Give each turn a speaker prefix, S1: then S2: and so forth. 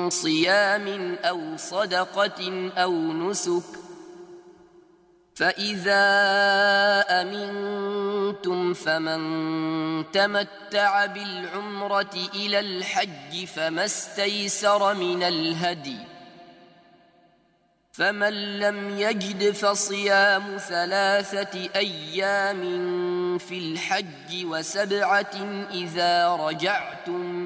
S1: صيام أو صدقة أو نسك، فإذا أمنتم فمن تمتع بالعمرة إلى الحج فما استيسر من الهدي، فمن لم يجد فصيام 3 أيام في الحج و7 إذا رجعتم